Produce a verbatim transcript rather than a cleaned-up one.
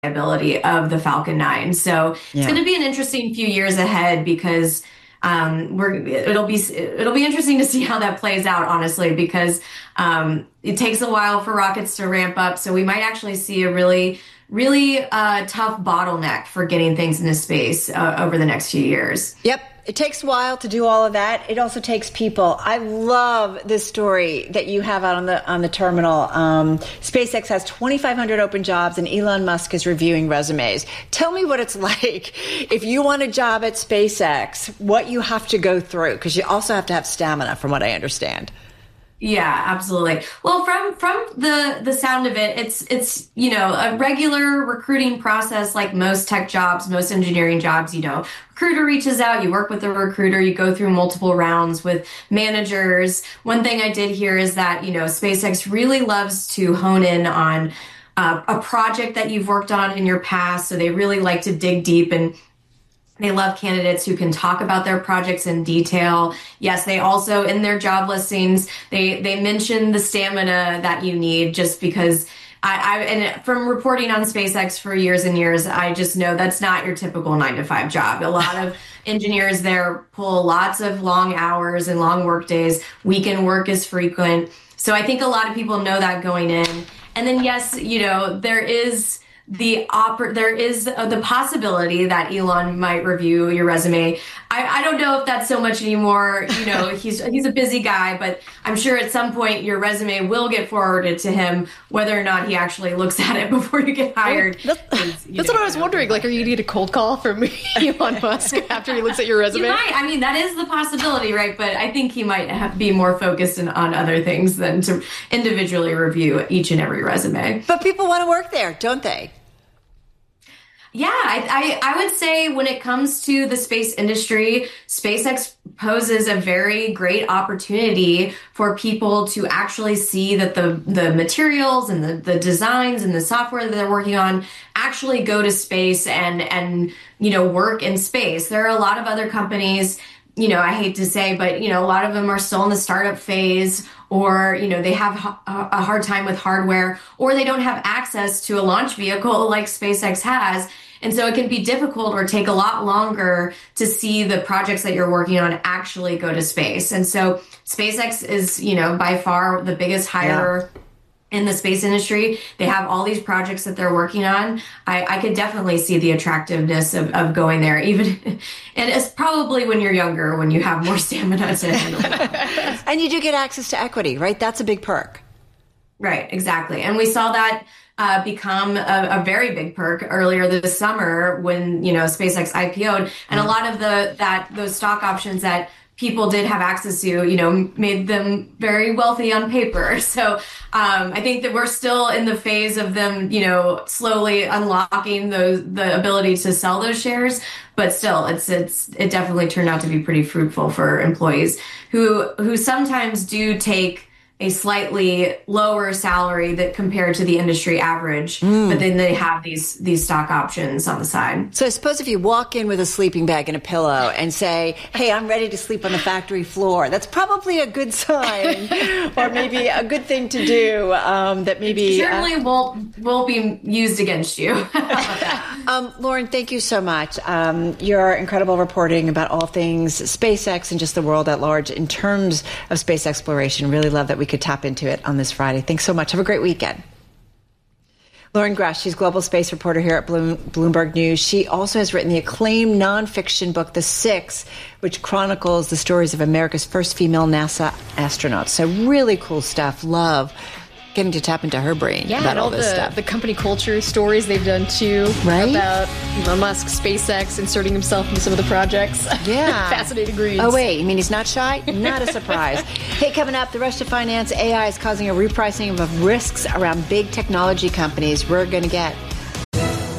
ability of the Falcon nine. So it's Yeah. going to be an interesting few years ahead because um, we're it'll be it'll be interesting to see how that plays out, honestly, because um, it takes a while for rockets to ramp up. So we might actually see a really really uh, tough bottleneck for getting things into space uh, over the next few years. Yep. It takes a while to do all of that. It also takes people. I love this story that you have out on the on the terminal. Um, SpaceX has twenty-five hundred open jobs, and Elon Musk is reviewing resumes. Tell me what it's like if you want a job at SpaceX, what you have to go through, because you also have to have stamina, from what I understand. Yeah, absolutely. Well, from from the the sound of it, it's it's you know a regular recruiting process like most tech jobs, most engineering jobs. You know, recruiter reaches out, you work with the recruiter, you go through multiple rounds with managers. One thing I did hear is that you know SpaceX really loves to hone in on uh, a project that you've worked on in your past, so they really like to dig deep and they love candidates who can talk about their projects in detail. Yes, they also, in their job listings, they they mention the stamina that you need just because I, I and from reporting on SpaceX for years and years, I just know that's not your typical nine to five job. A lot of engineers there pull lots of long hours and long work days. Weekend work is frequent. So I think a lot of people know that going in. And then, yes, you know, there is the oper- there is uh, the possibility that Elon might review your resume. I, I don't know if that's so much anymore. You know, he's he's a busy guy, but I'm sure at some point your resume will get forwarded to him, whether or not he actually looks at it before you get hired. Well, that's that's know, what I was wondering. Like, are you need a cold call from Elon Musk after he looks at your resume? You might. I mean, that is the possibility, right? But I think he might have, be more focused in, on other things than to individually review each and every resume. But people want to work there, don't they? Yeah, I, I, I would say when it comes to the space industry, SpaceX poses a very great opportunity for people to actually see that the, the materials and the, the designs and the software that they're working on actually go to space and, and, you know, work in space. There are a lot of other companies, you know, I hate to say, but, you know, a lot of them are still in the startup phase, or, you know, they have a hard time with hardware, or they don't have access to a launch vehicle like SpaceX has. And so it can be difficult or take a lot longer to see the projects that you're working on actually go to space. And so SpaceX is, you know, by far the biggest hire yeah. in the space industry. They have all these projects that they're working on. I, I could definitely see the attractiveness of, of going there, even, and it's probably when you're younger, when you have more stamina to handle that. And you do get access to equity, right? That's a big perk. Right, exactly. And we saw that uh, become a, a very big perk earlier this summer when, you know, SpaceX I P O'd, and a lot of the that those stock options that people did have access to, you know, made them very wealthy on paper. So um, I think that we're still in the phase of them, you know, slowly unlocking those the ability to sell those shares. But still, it's it's it definitely turned out to be pretty fruitful for employees who who sometimes do take a slightly lower salary that compared to the industry average, mm. but then they have these these stock options on the side. So I suppose if you walk in with a sleeping bag and a pillow and say, hey, I'm ready to sleep on the factory floor, that's probably a good sign or maybe a good thing to do um, that maybe... It certainly uh, won't, won't be used against you. um, Lauren, thank you so much. Um, your incredible reporting about all things SpaceX and just the world at large in terms of space exploration. Really love that we could tap into it on this Friday. Thanks so much. Have a great weekend. Lauren Gresh, she's global space reporter here at Bloom, Bloomberg News. She also has written the acclaimed nonfiction book, The Six, which chronicles the stories of America's first female NASA astronauts. So really cool stuff. Love getting to tap into her brain yeah, about and all, all this the, stuff. the company culture stories they've done too, right? About Elon Musk, SpaceX, inserting himself into some of the projects. Yeah. Fascinating reads. Oh, wait, you mean he's not shy? Not a surprise. Hey, coming up, the rush to finance, A I is causing a repricing of risks around big technology companies. We're going to get